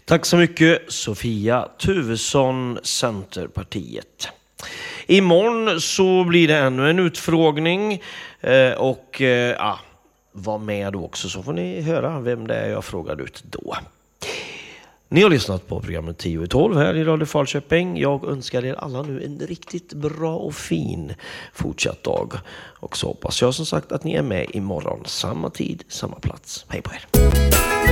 Tack så mycket Sofia Tuvesson, Centerpartiet. Imorgon så blir det ännu en utfrågning och var med då också så får ni höra vem det är jag frågar ut då. Ni har lyssnat på programmet 10-12 här i Radio Falköping. Jag önskar er alla nu en riktigt bra och fin fortsatt dag. Och så hoppas jag som sagt att ni är med imorgon. Samma tid, samma plats. Hej på er!